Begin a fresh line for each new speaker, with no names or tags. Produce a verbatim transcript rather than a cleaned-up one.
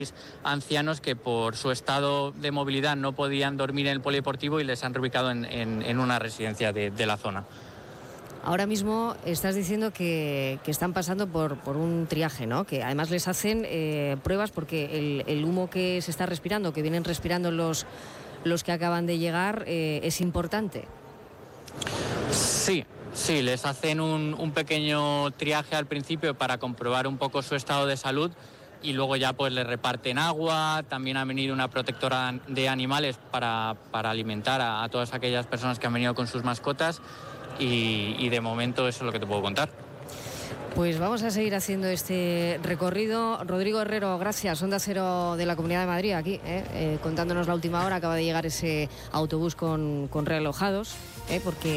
ancianos que por su estado de movilidad no podían dormir en el polideportivo y les han reubicado en, en, en una residencia de, de la zona.
Ahora mismo estás diciendo que, que están pasando por, por un triaje, ¿no? Que además les hacen eh, pruebas porque el, el humo que se está respirando, que vienen respirando los, los que acaban de llegar, eh, es importante.
Sí, sí, les hacen un, un pequeño triaje al principio para comprobar un poco su estado de salud y luego ya pues les reparten agua. También ha venido una protectora de animales para, para alimentar a, a todas aquellas personas que han venido con sus mascotas y, y de momento eso es lo que te puedo contar.
Pues vamos a seguir haciendo este recorrido. Rodrigo Herrero, gracias. Onda Cero de la Comunidad de Madrid, aquí, eh, eh, contándonos la última hora. Acaba de llegar ese autobús con, con realojados, eh, porque